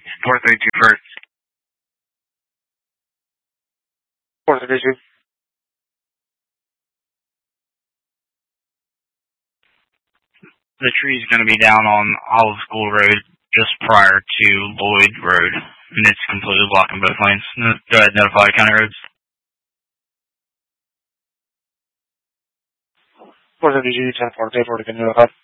432 first. 432. The tree's going to be down on Olive School Road just prior to Lloyd Road, and it's completely blocking both lanes. Go ahead, notify County Roads. 432, 10-4, Dave, can you notify?